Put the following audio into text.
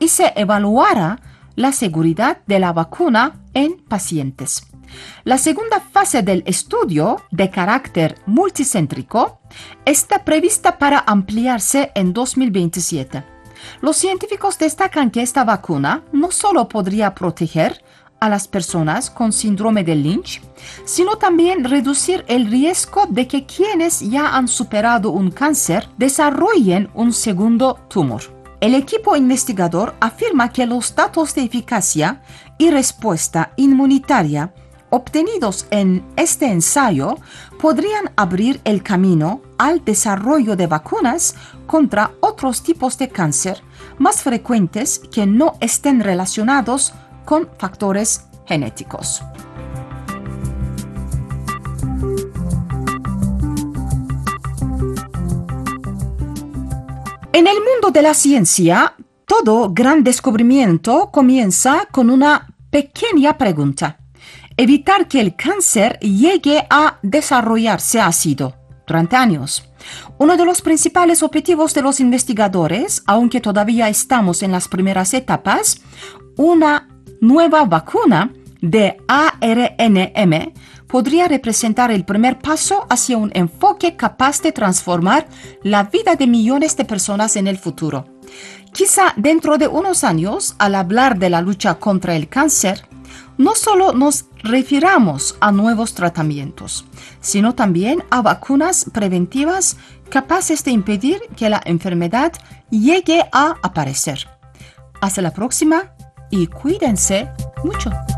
y se evaluará la seguridad de la vacuna en pacientes. La segunda fase del estudio, de carácter multicéntrico, está prevista para ampliarse en 2027. Los científicos destacan que esta vacuna no solo podría proteger a las personas con síndrome de Lynch, sino también reducir el riesgo de que quienes ya han superado un cáncer desarrollen un segundo tumor. El equipo investigador afirma que los datos de eficacia y respuesta inmunitaria obtenidos en este ensayo podrían abrir el camino al desarrollo de vacunas contra otros tipos de cáncer más frecuentes que no estén relacionados con factores genéticos. En el mundo de la ciencia, todo gran descubrimiento comienza con una pequeña pregunta. Evitar que el cáncer llegue a desarrollarse ha sido, durante años, uno de los principales objetivos de los investigadores, aunque todavía estamos en las primeras etapas. Una nueva vacuna de ARNM podría representar el primer paso hacia un enfoque capaz de transformar la vida de millones de personas en el futuro. Quizá dentro de unos años, al hablar de la lucha contra el cáncer, no solo nos refiramos a nuevos tratamientos, sino también a vacunas preventivas capaces de impedir que la enfermedad llegue a aparecer. Hasta la próxima y cuídense mucho.